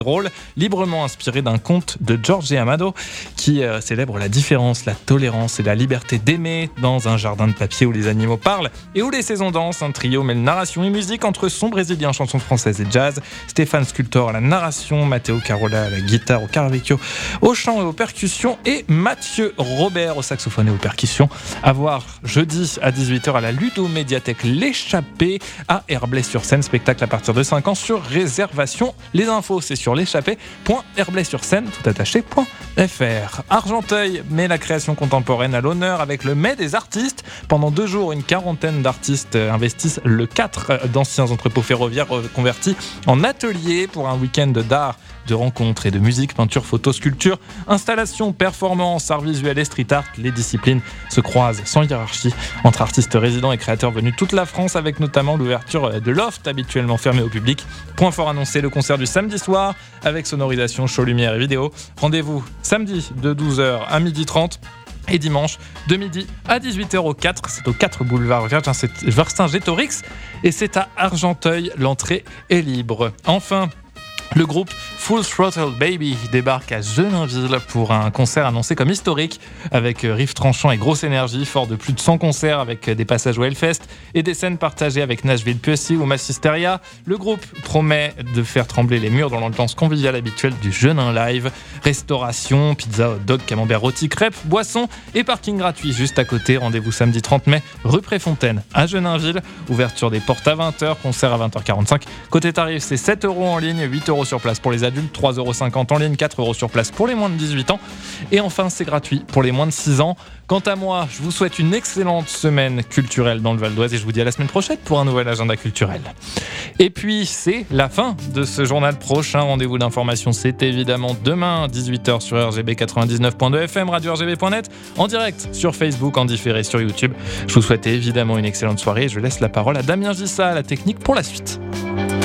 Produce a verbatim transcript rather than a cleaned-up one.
Drôle, librement inspiré d'un conte de Jorge Amado qui euh, célèbre la différence, la tolérance et la liberté d'aimer dans un jardin de papier où les animaux parlent et où les saisons dansent. Un trio mêle narration et musique entre son brésilien, chansons françaises et jazz, Stéphane Scultor à la narration, Matteo Carola à la guitare, au carvecchio, au chant et aux percussions et Mathieu Robert au saxophone et aux percussions. À voir jeudi à dix-huit heures à la Ludo-Médiathèque L'Échappée à Herblay-sur-Seine, spectacle à partir de cinq ans sur réservation. Les infos, c'est sur l'échappée point herblay sur seine tout attaché point f r. Argenteuil met la création contemporaine à l'honneur avec le Mai des artistes. Pendant deux jours, une quarantaine d'artistes investissent le quatre d'anciens entrepôts ferroviaires convertis en ateliers pour un week-end d'art, de rencontres et de musique, peinture, photo, sculpture, installation, performance, art visuel et street art. Les disciplines se croisent sans hiérarchie entre artistes résidents et créateurs venus de toute la France, avec notamment l'ouverture de Loft, habituellement fermé au public. Point fort annoncé, le concert du samedi soir avec sonorisation, show, lumière et vidéo. Rendez-vous samedi de douze heures à midi trente. Et dimanche, de midi à dix-huit heures au quatre, c'est au quatre boulevard Vercingétorix et c'est à Argenteuil, l'entrée est libre. Enfin, le groupe Full Throttle Baby débarque à Genainville pour un concert annoncé comme historique avec riff tranchant et grosse énergie, fort de plus de cent concerts avec des passages au Hellfest et des scènes partagées avec Nashville Pussy ou Massisteria. Le groupe promet de faire trembler les murs dans l'ambiance conviviale habituelle du Genain Live. Restauration, pizza, hot dog, camembert rôti, crêpes, boissons et parking gratuit juste à côté. Rendez-vous samedi trente mai, rue Préfontaine à Genainville. Ouverture des portes à vingt heures, concert à vingt heures quarante-cinq. Côté tarif, c'est sept euros en ligne, huit euros sur place pour les adultes, trois euros cinquante en ligne, quatre euros sur place pour les moins de dix-huit ans. Et enfin, c'est gratuit pour les moins de six ans. Quant à moi, je vous souhaite une excellente semaine culturelle dans le Val d'Oise et je vous dis à la semaine prochaine pour un nouvel agenda culturel. Et puis, c'est la fin de ce journal. Prochain rendez-vous d'information, c'est évidemment demain, dix-huit heures sur R G B quatre-vingt-dix-neuf point deux F M, radio R G B point net, en direct sur Facebook, en différé sur YouTube. Je vous souhaite évidemment une excellente soirée et je laisse la parole à Damien Gissa à la technique pour la suite.